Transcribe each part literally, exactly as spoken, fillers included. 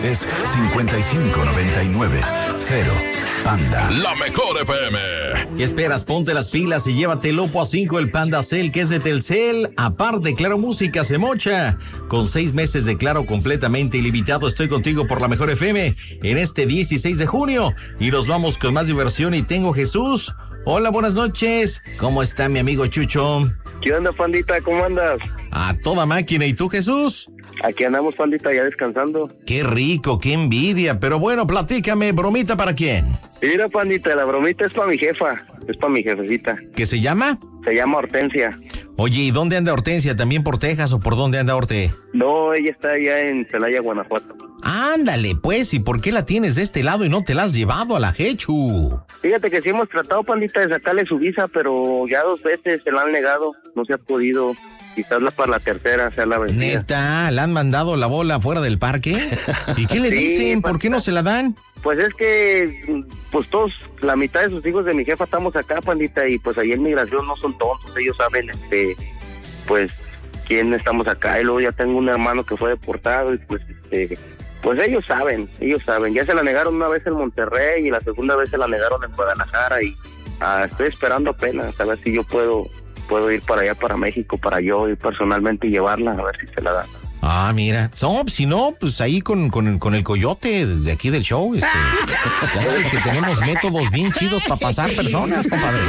Es cincuenta y cinco noventa y nueve cero Panda. La mejor F M. ¿Qué esperas? Ponte las pilas y llévate el Oppo A cinco, el Panda Cell, que es de Telcel. Aparte, Claro Música se mocha. Con seis meses de Claro completamente ilimitado, estoy contigo por la mejor F M en este dieciséis de junio. Y nos vamos con más diversión y tengo Jesús. Hola, buenas noches. ¿Cómo está mi amigo Chucho? ¿Qué onda, pandita? ¿Cómo andas? A toda máquina. ¿Y tú, Jesús? Aquí andamos, pandita, ya descansando. Qué rico, qué envidia. Pero bueno, platícame, ¿bromita para quién? Mira, pandita, la bromita es para mi jefa. Es para mi jefecita. ¿Qué se llama? Se llama Hortensia. Oye, ¿y dónde anda Hortensia? ¿También por Texas o por dónde anda Horte? No, ella está allá en Celaya, Guanajuato. Ándale, pues, ¿y por qué la tienes de este lado y no te la has llevado a la Jechu? Fíjate que sí hemos tratado, pandita, de sacarle su visa, pero ya dos veces se la han negado. No se ha podido. Quizás la para la tercera sea la vencida. ¿Neta? ¿La han mandado la bola fuera del parque? ¿Y qué le Sí, dicen? ¿Por pandita. qué no se la dan? Pues es que, pues todos, la mitad de sus hijos de mi jefa estamos acá, pandita, y pues ahí en migración no son tontos, ellos saben, este, pues, quién estamos acá, y luego ya tengo un hermano que fue deportado, y pues, este, pues ellos saben, ellos saben, ya se la negaron una vez en Monterrey, y la segunda vez se la negaron en Guadalajara, y ah, estoy esperando apenas, a ver si yo puedo, puedo ir para allá, para México, para yo ir personalmente y llevarla, a ver si se la dan. Ah, mira. No, si no, pues ahí con, con, con el coyote de aquí del show. Este, ya sabes que tenemos métodos bien chidos para pasar personas, compadre.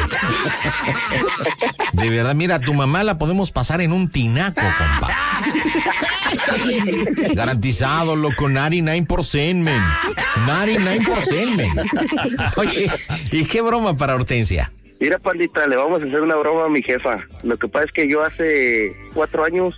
De verdad, mira, tu mamá la podemos pasar en un tinaco, compadre. Garantizado, loco, noventa y nueve por ciento, men. noventa y nueve por ciento, men. Oye, ¿y qué broma para Hortensia? Mira, pandita, le vamos a hacer una broma a mi jefa. Lo que pasa es que yo hace cuatro años,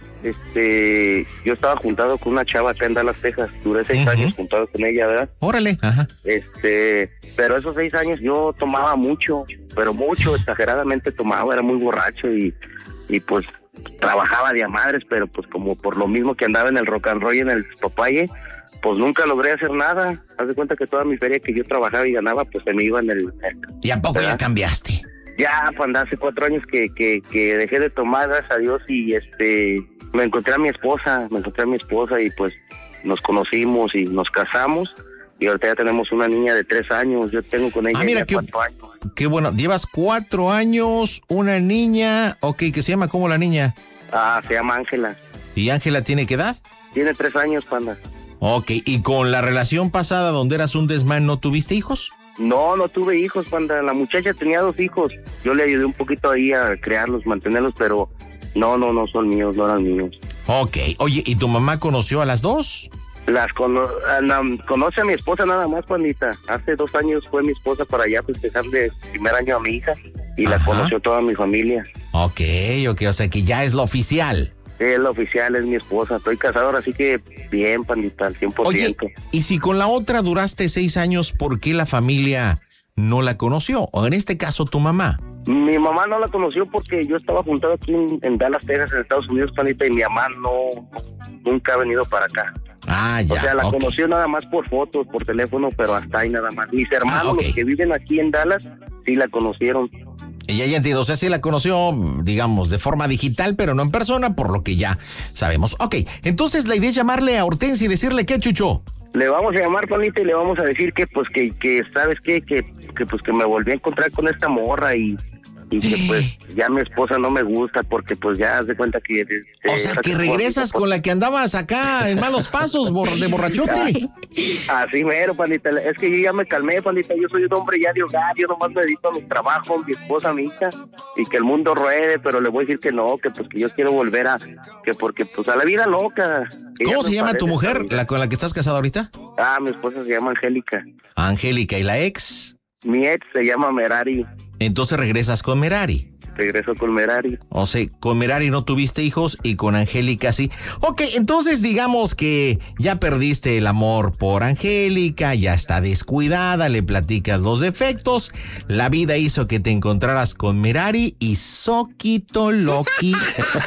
este, yo estaba juntado con una chava acá en Dallas, Texas. Duré seis uh-huh. años juntado con ella, ¿verdad? Órale, ajá. Este, pero esos seis años yo tomaba mucho, pero mucho, exageradamente tomaba, era muy borracho y, y pues trabajaba de a madres, pero pues como por lo mismo que andaba en el rock and roll y en el papaye, pues nunca logré hacer nada. Haz de cuenta que toda mi feria que yo trabajaba y ganaba, pues se me iba en el... ¿Y a poco ¿verdad? Ya cambiaste? Ya, cuando hace cuatro años que, que, que dejé de tomar, gracias a Dios, y este, me encontré a mi esposa, me encontré a mi esposa y pues nos conocimos y nos casamos y ahorita ya tenemos una niña de tres años, yo tengo con ella ah, mira, ya qué, cuatro años. Qué bueno, llevas cuatro años, una niña, ok, ¿qué se llama? ¿Cómo la niña? Ah, se llama Ángela. ¿Y Ángela tiene qué edad? Tiene tres años, panda. Ok, ¿y con la relación pasada donde eras un desmán no tuviste hijos? No, no tuve hijos, panda. La muchacha tenía dos hijos. Yo le ayudé un poquito ahí a crearlos, mantenerlos, pero no, no, no son míos, no eran míos. Ok, oye, ¿y tu mamá conoció a las dos? Las cono no, conoce a mi esposa nada más, pandita. Hace dos años fue mi esposa para allá festejarle el primer año a mi hija y Ajá. la conoció toda mi familia. Ok, ok, o sea que ya es lo oficial. Sí, es lo oficial, es mi esposa. Estoy casado ahora, así que bien, pandita, al cien por ciento. Oye, y si con la otra duraste seis años, ¿por qué la familia no la conoció? O en este caso, tu mamá. Mi mamá no la conoció porque yo estaba juntado aquí en, en Dallas, Texas, en Estados Unidos, pandita, y mi mamá no, nunca ha venido para acá. Ah, ya. O sea, la okay. conoció nada más por fotos, por teléfono, pero hasta ahí nada más. Mis hermanos, ah, okay. los que viven aquí en Dallas, sí la conocieron. Y ya, ya entiendo, o sea, sí la conoció, digamos, de forma digital, pero no en persona, por lo que ya sabemos. Ok, entonces la idea es llamarle a Hortensia y decirle qué, Chucho. Le vamos a llamar, panita, y le vamos a decir que, pues, que, que ¿sabes qué? Que, que, pues, que me volví a encontrar con esta morra y... y que pues ya mi esposa no me gusta porque pues ya haz de cuenta que... Eh, o sea, que regresas con la que andabas acá en malos pasos bor de borrachote. Así mero, pandita, es que yo ya me calmé, pandita, yo soy un hombre ya de hogar, yo nomás me dedico a mi trabajo, mi esposa, mi hija, y que el mundo ruede, pero le voy a decir que no, que pues que yo quiero volver a, que porque pues a la vida loca. ¿Cómo se llama tu mujer, la con la que estás casado ahorita? Ah, mi esposa se llama Angélica. Angélica, ¿y la ex? Mi ex se llama Merari. Entonces regresas con Merari. Regreso con Merari. O sea, con Merari no tuviste hijos y con Angélica sí. Ok, entonces digamos que ya perdiste el amor por Angélica, ya está descuidada, le platicas los defectos, la vida hizo que te encontraras con Merari y Soquito Loki.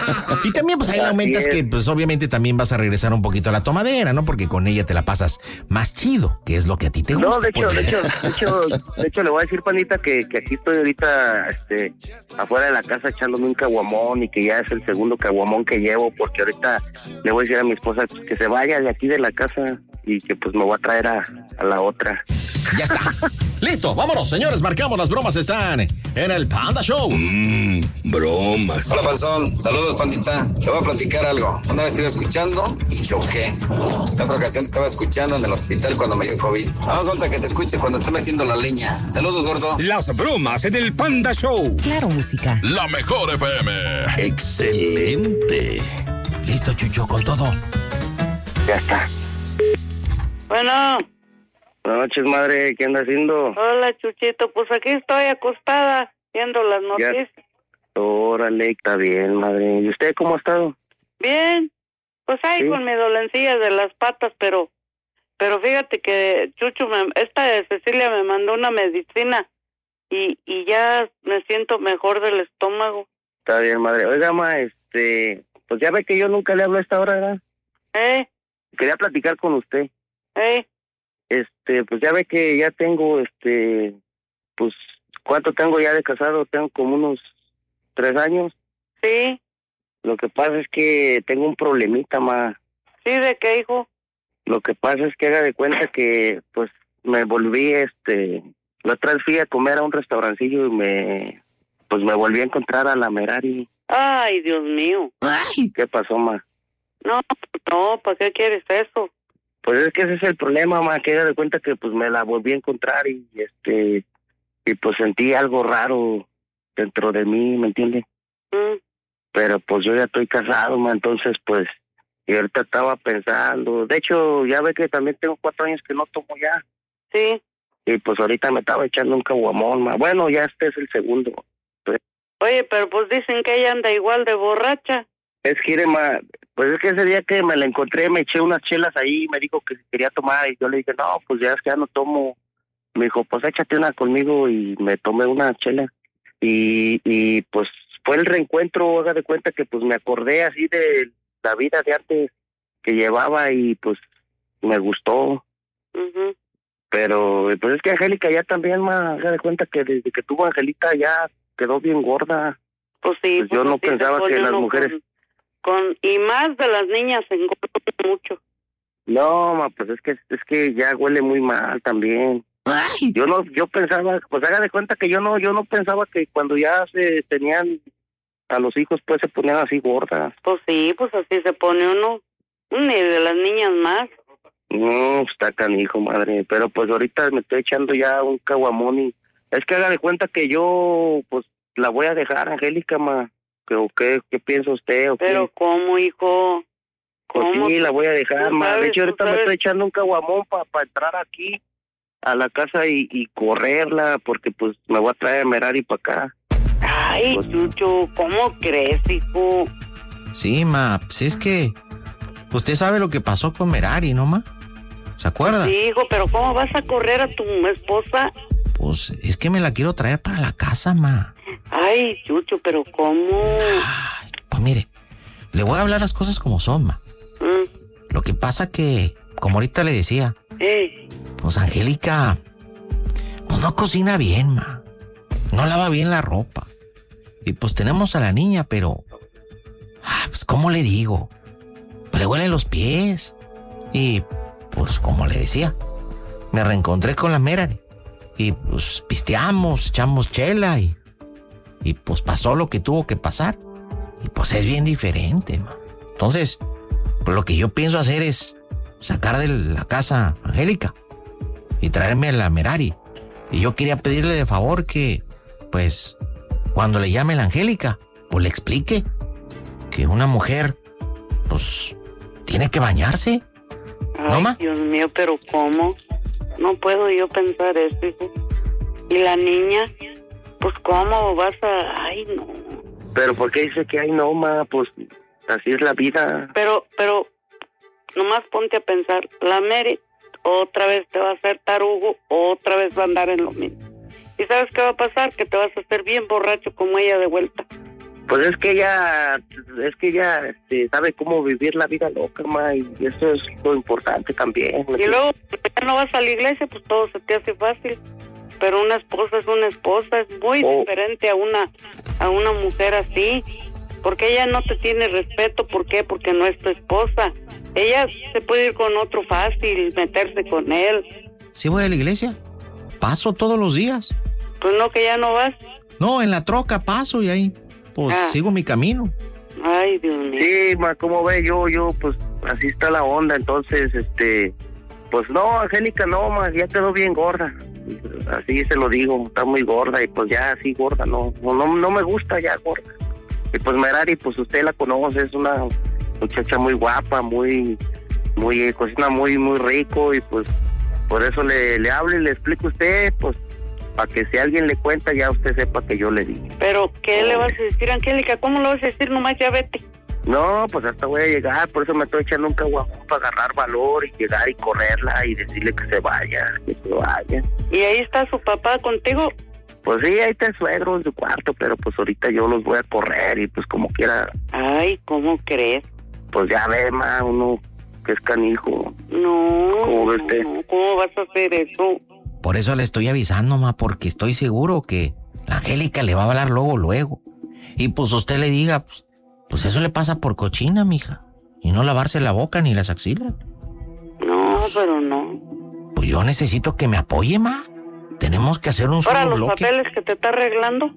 Y también pues ahí le aumentas que pues obviamente también vas a regresar un poquito a la tomadera, ¿no? Porque con ella te la pasas más chido, que es lo que a ti te gusta. No, de hecho, pues. de hecho, de hecho, de hecho le voy a decir, panita, que, que aquí estoy estoy ahorita este, afuera de la casa echándome un caguamón y que ya es el segundo caguamón que llevo, porque ahorita le voy a decir a mi esposa pues, que se vaya de aquí de la casa y que pues me voy a traer a, a la otra. Ya está. Listo, vámonos, señores, marcamos, las bromas están en el Panda Show. Mmm, bromas. Hola, Panzón. Saludos, pandita. Te voy a platicar algo. Una vez te iba escuchando y choqué. La otra ocasión te estaba escuchando en el hospital cuando me dio COVID. Vamos, falta que te escuche cuando esté metiendo la leña. Saludos, gordo. Las bromas en el Panda Show. Claro, música. La mejor F M. Excelente. Listo, Chucho, con todo. Ya está. Bueno. Buenas noches, madre. ¿Qué anda haciendo? Hola, Chuchito. Pues aquí estoy acostada viendo las noticias. Ya. Órale, está bien, madre. ¿Y usted cómo ha estado? Bien. Pues ahí ¿sí? Con mi dolencilla de las patas, pero pero fíjate que Chucho, me, esta de Cecilia me mandó una medicina y, y ya me siento mejor del estómago. Está bien, madre. Oiga, ma, este, pues ya ve que yo nunca le hablo a esta hora, ¿verdad? ¿Eh? Quería platicar con usted. ¿Eh? Este, pues ya ve que ya tengo, este, pues, ¿cuánto tengo ya de casado? Tengo como unos tres años. Sí. Lo que pasa es que tengo un problemita, ma. ¿Sí? ¿De qué, hijo? Lo que pasa es que haga de cuenta que, pues, me volví, este, la otra vez fui a comer a un restaurancillo y me, pues, me volví a encontrar a la Merari. Ay, Dios mío. Ay. ¿Qué pasó, ma? No, no, ¿para qué quieres eso? Pues es que ese es el problema, ma, que haga de cuenta que, pues, me la volví a encontrar y, este, y, pues, sentí algo raro dentro de mí, ¿me entiende? Mm. Pero, pues, yo ya estoy casado, ma, entonces, pues, y ahorita estaba pensando, de hecho, ya ve que también tengo cuatro años que no tomo ya. Sí. Y, pues, ahorita me estaba echando un caguamón, ma. Bueno, ya este es el segundo. Pues, oye, pero, pues, dicen que ella anda igual de borracha. Es que, ma, pues es que ese día que me la encontré, me eché unas chelas ahí y me dijo que quería tomar y yo le dije, no, pues ya es que ya no tomo. Me dijo, pues échate una conmigo y me tomé una chela. Y, y pues fue el reencuentro, haga de cuenta que pues me acordé así de la vida de antes que llevaba y pues me gustó. Uh-huh. Pero pues es que Angélica ya también, ma, haga de cuenta que desde que tuvo Angelita ya quedó bien gorda. Pues sí. Pues yo pues no pensaba que las mujeres... Con... Con, y más de las niñas se engordan mucho. No, ma, pues es que es que ya huele muy mal también. Ay. Yo no, yo pensaba, pues haga de cuenta que yo no, yo no pensaba que cuando ya se tenían a los hijos, pues se ponían así gordas. Pues sí, pues así se pone uno. Ni de las niñas más. No, está canijo, madre. Pero pues ahorita me estoy echando ya un caguamón y es que haga de cuenta que yo, pues la voy a dejar, Angélica, ma. ¿O qué, qué piensa usted? ¿O pero qué? ¿cómo, hijo? ¿Cómo? Pues sí, la voy a dejar, ma. De hecho, ahorita sabes? me estoy echando un caguamón para pa entrar aquí a la casa y, y correrla, porque pues me voy a traer a Merari para acá. Ay, pues, Chucho, ¿cómo crees, hijo? Sí, ma, pues es que usted sabe lo que pasó con Merari, ¿no, ma? ¿Se acuerda? Sí, hijo, pero ¿cómo vas a correr a tu esposa? Pues es que me la quiero traer para la casa, ma. Ay, Chucho, pero ¿cómo? Ay, pues mire, le voy a hablar las cosas como son, ma. Mm. Lo que pasa que, como ahorita le decía, ¿Eh? pues Angélica, pues no cocina bien, ma. No lava bien la ropa. Y pues tenemos a la niña, pero, ah, pues ¿cómo le digo? Pues le huelen los pies. Y pues como le decía, me reencontré con la Merari. Y pues pisteamos, echamos chela y, y pues pasó lo que tuvo que pasar. Y pues es bien diferente, ma. Entonces, pues lo que yo pienso hacer es sacar de la casa a Angélica y traerme a la Merari. Y yo quería pedirle de favor que, pues, cuando le llame la Angélica, pues le explique que una mujer, pues, tiene que bañarse. Ay, ¿no, ma? Dios mío, pero ¿cómo? No puedo yo pensar eso, hijo. ¿Y la niña? Pues ¿cómo vas a...? Ay, no. ¿Pero por qué dice que ay, no, ma? Pues así es la vida. Pero, pero, nomás ponte a pensar. La Mary otra vez te va a hacer tarugo, otra vez va a andar en lo mismo. ¿Y sabes qué va a pasar? Que te vas a hacer bien borracho como ella de vuelta. Pues es que ella, es que ella este, sabe cómo vivir la vida loca, ma, y eso es lo importante también. Y luego, ya no vas a la iglesia, pues todo se te hace fácil. pero una esposa es una esposa, es muy oh. diferente a una a una mujer así, porque ella no te tiene respeto. ¿Por qué? Porque no es tu esposa. Ella se puede ir con otro fácil, meterse con él. ¿Sí voy a la iglesia? Paso todos los días. Pues no, que ya no vas. No, en la troca paso y ahí pues ah. sigo mi camino. Ay, Dios mío. Sí, ma, como ve, yo, yo, pues así está la onda, entonces, este, pues no, Angélica no, ma, ya quedó bien gorda. Así se lo digo, está muy gorda y pues ya así gorda, no, no, no me gusta ya gorda. Y pues Merari, pues usted la conoce, es una muchacha muy guapa, muy, muy, cocina muy, muy rico y pues por eso le, le hablo y le explico a usted, pues para que si alguien le cuenta ya usted sepa que yo le di. Pero ¿qué oh. le vas a decir, Angélica? ¿Cómo le vas a decir? Nomás ya vete. No, pues hasta voy a llegar, por eso me estoy echando un caguamón para agarrar valor y llegar y correrla y decirle que se vaya, que se vaya. ¿Y ahí está su papá contigo? Pues sí, ahí está el suegro en su cuarto, pero pues ahorita yo los voy a correr y pues como quiera. Ay, ¿cómo crees? Pues ya ve, ma, uno que es canijo. No, ¿Cómo ve usted? No, ¿cómo vas a hacer eso? Por eso le estoy avisando, ma, porque estoy seguro que la Angélica le va a hablar luego, luego. Y pues usted le diga, pues, pues eso le pasa por cochina, mija. Y no lavarse la boca ni las axilas. No, pero no. Pues yo necesito que me apoye, ma. Tenemos que hacer un solo bloque. ¿Para los bloque. papeles que te está arreglando?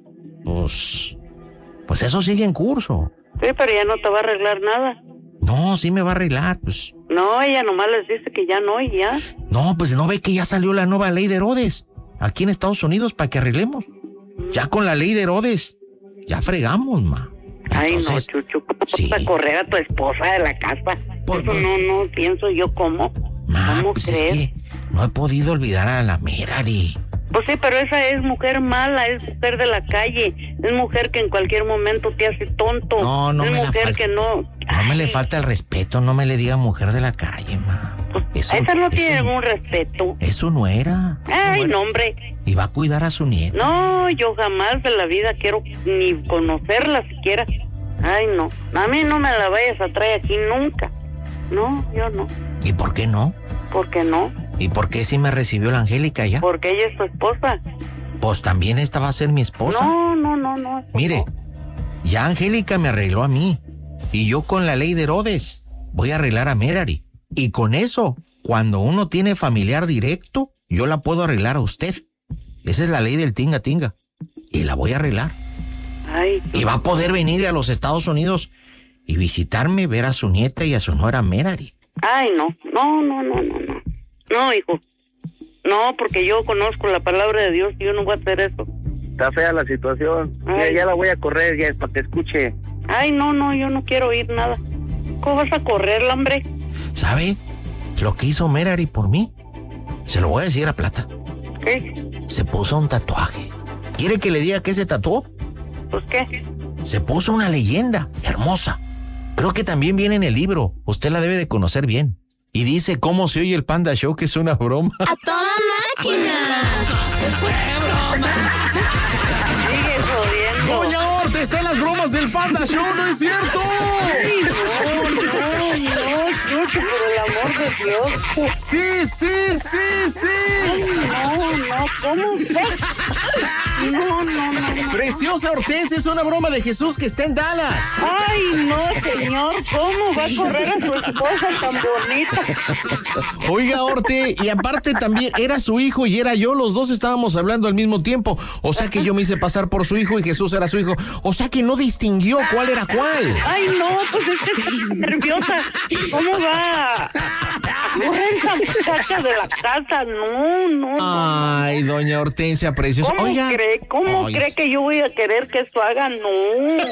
Pues, pues eso sigue en curso. Sí, pero ya no te va a arreglar nada. No, sí me va a arreglar, pues. No, ella nomás les dice que ya no y ya. No, pues no ve que ya salió la nueva ley de Herodes aquí en Estados Unidos para que arreglemos. Ya con la ley de Herodes, ya fregamos, ma. Ay, Entonces, no, Chucho, ¿cómo sí. vas a correr a tu esposa de la casa? Por, Eso no, no pienso yo cómo. Ma, ¿Cómo pues crees? Es que no he podido olvidar a la Merari. Pues sí, pero esa es mujer mala, es mujer de la calle, es mujer que en cualquier momento te hace tonto. No, no es me la mujer falta, que no... No Ay. me le falta el respeto, no me le diga mujer de la calle, ma. Pues eso, esa no eso, tiene ningún respeto. Eso no era. Eso Ay, no, era. no, hombre. Y va a cuidar a su nieta. No, yo jamás de la vida quiero ni conocerla siquiera. Ay, no. A mí no me la vayas a traer aquí nunca. No, yo no. ¿Y por qué no? ¿Por qué no? ¿Y por qué sí me recibió la Angélica ya? Porque ella es tu esposa. Pues también esta va a ser mi esposa. No, no, no, no. Mire, no. ya Angélica me arregló a mí. Y yo con la ley de Herodes voy a arreglar a Merari. Y con eso, cuando uno tiene familiar directo, yo la puedo arreglar a usted. Esa es la ley del tinga tinga. Y la voy a arreglar. Ay, y va a poder venir a los Estados Unidos y visitarme, ver a su nieta y a su nuera Merari. Ay, no, no, no, no, no, no. No, hijo. No, porque yo conozco la palabra de Dios y yo no voy a hacer eso. Está fea la situación. Ya, ya la voy a correr, ya, para que escuche. Ay, no, no, yo no quiero oír nada. ¿Cómo vas a correr, hombre? ¿Sabe lo que hizo Merari por mí? Se lo voy a decir a Plata. ¿Qué? Se puso un tatuaje. ¿Quiere que le diga qué se tatuó? ¿Pues qué? Se puso una leyenda hermosa. Creo que también viene en el libro. Usted la debe de conocer bien. Y dice cómo se oye el Panda Show, que es una broma. ¡A toda máquina! ¡Fue broma! Sigue jodiendo. ¡Doña Orte, está en las bromas del Panda Show! ¡No es cierto! Ay, no, no, no, Chucho, por el amor de Dios. ¡Sí, sí, sí, sí! Ay, no, no, ¿cómo fue? No, no, no, no. Preciosa Hortensia, es una broma de Jesús que está en Dallas. Ay, no, señor, ¿cómo va a correr a su esposa tan bonita? Oiga, Orte, y aparte también era su hijo y era yo, los dos estábamos hablando al mismo tiempo. O sea que yo me hice pasar por su hijo y Jesús era su hijo. O sea que no distinguió cuál era cuál. Ay, no, pues es que está nerviosa. ¿Cómo va a correr esa muchacha de la casa? No, no, no. Ay, doña Hortensia preciosa. ¿Cómo Oiga. cree? ¿Cómo Ay, cree que yo voy a querer que esto haga? No.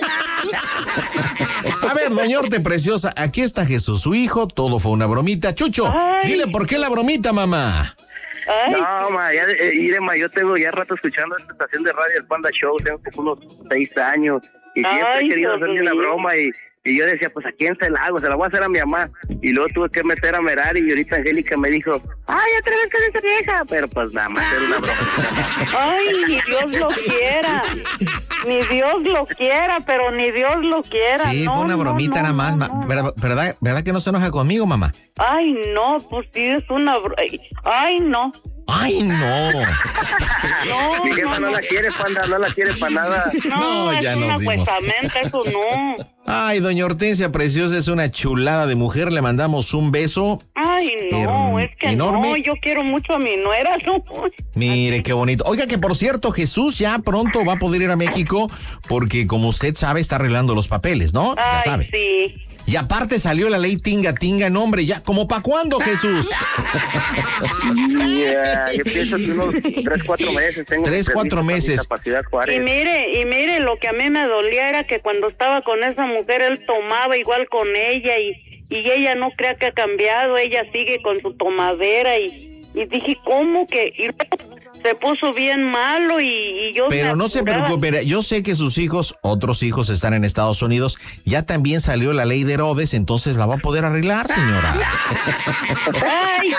A ver, doña Orte preciosa, aquí está Jesús, su hijo, todo fue una bromita. Chucho, ay, dile por qué la bromita, mamá. Ay. No, ma, ya, eh, mire, ma, yo tengo ya rato escuchando esta estación de radio, el Panda Show, tengo como unos seis años, y siempre Ay, he querido Dios hacerle una mío. broma, y, y yo decía, pues, ¿a quién se la hago? Se la voy a hacer a mi mamá, y luego tuve que meter a Merari, y ahorita Angélica me dijo, ay, otra vez con esa vieja, pero pues nada más era una broma. Ay, ni Dios lo quiera. Ni Dios lo quiera, pero ni Dios lo quiera. Sí, no, fue una no, bromita no, nada más. no, ma- no, ¿verdad, ¿verdad, ¿Verdad que no se enoja conmigo, mamá? Ay, no, pues sí, es una... bro- Ay, no. ¡Ay, no! No, Mi jefa no, no, la quiere, panda, no la quiere para nada. no, No, es ya una nos dimos. huesamenta, eso no. Ay, doña Hortensia Preciosa, es una chulada de mujer. Le mandamos un beso. Ay, no, Er- es que enorme. no, yo quiero mucho a mi nuera, no. Mire, qué bonito. Oiga, que por cierto, Jesús ya pronto va a poder ir a México porque, como usted sabe, está arreglando los papeles, ¿no? Ya Ay, sabe. sí. Y aparte salió la ley tinga tinga, no, hombre, ya, ¿como pa' cuándo, Jesús? Yeah, yo pienso que unos tres, cuatro meses. Tengo Tres, permiso cuatro para mi meses. Capacidad Y Juárez. mire, y mire, lo que a mí me dolía era que cuando estaba con esa mujer, él tomaba igual con ella y, y ella no crea que ha cambiado, ella sigue con su tomadera y, y dije, ¿cómo que? Y luego se puso bien malo y, y yo... Pero me no se apuraba. preocupe, mira, yo sé que sus hijos, otros hijos están en Estados Unidos, ya también salió la ley de Herodes, entonces la va a poder arreglar, señora. Ay,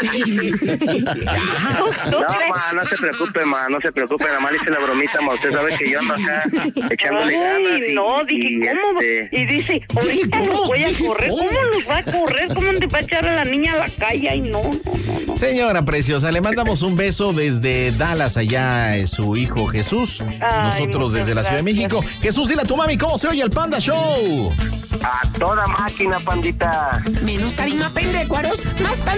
¿tú- tú No, crees? ma, no se preocupe, ma, no se preocupe, nada más le hice la bromita, ma, usted sabe que yo ando acá echándole ganas. Ay, y- no, dije, y, ¿cómo? este, Y dice, ahorita ¿cómo? los voy a Dije, correr. ¿cómo? ¿Cómo los va a correr? ¿Cómo te va a echar a la niña a la calle? Ay, no, no, no, no. Señora preciosa, le mandamos un beso desde Dallas, allá es su hijo Jesús, Ay, nosotros muchas desde la Ciudad de gracias. México. Jesús, dile a tu mami cómo se oye el Panda Show. a toda máquina, pandita. Menos tarima, pendecuaros, más pan.